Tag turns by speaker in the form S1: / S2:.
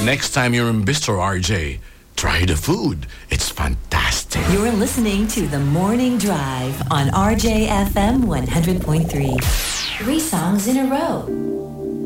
S1: Next time you're in Bistro RJ, try the food. It's fantastic.
S2: You're listening to The Morning Drive on RJFM 100.3. 3 songs in a row.